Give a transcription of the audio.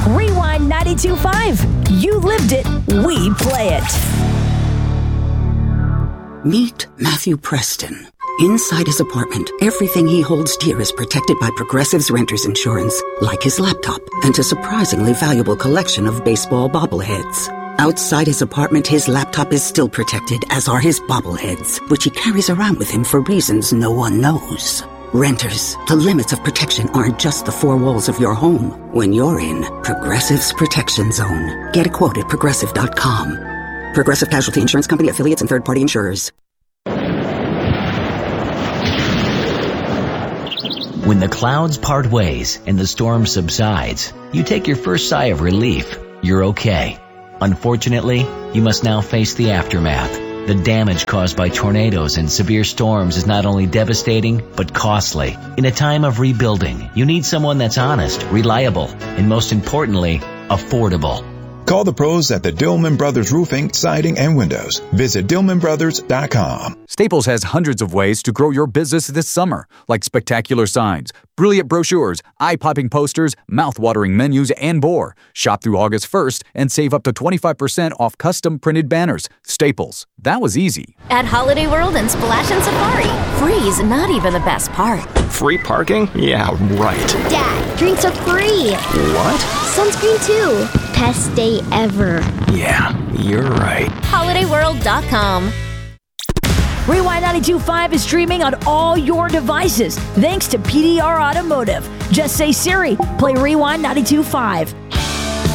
Rewind 92.5. You lived it, we play it. Meet Matthew Preston. Inside his apartment, everything he holds dear is protected by Progressive's Renter's Insurance, like his laptop and a surprisingly valuable collection of baseball bobbleheads. Outside his apartment, his laptop is still protected, as are his bobbleheads, which he carries around with him for reasons no one knows. Renters, the limits of protection aren't just the four walls of your home. When you're in Progressive's Protection Zone, get a quote at Progressive.com. Progressive Casualty Insurance Company, affiliates, and third-party insurers. When the clouds part ways and the storm subsides, you take your first sigh of relief. You're okay. Unfortunately, you must now face the aftermath. The damage caused by tornadoes and severe storms is not only devastating, but costly. In a time of rebuilding, you need someone that's honest, reliable, and most importantly, affordable. Call the pros at the Dillman Brothers Roofing, Siding, and Windows. Visit DillmanBrothers.com. Staples has hundreds of ways to grow your business this summer, like spectacular signs, brilliant brochures, eye-popping posters, mouth-watering menus, and more. Shop through August 1st and save up to 25% off custom printed banners. Staples. That was easy. At Holiday World and Splash and Safari, free's not even the best part. Free parking? Yeah, right. Dad, drinks are free. What? Sunscreen too. Best day ever. Yeah, you're right. HolidayWorld.com. Rewind 92.5 is streaming on all your devices, thanks to PDR Automotive. Just say, Siri, play Rewind 92.5.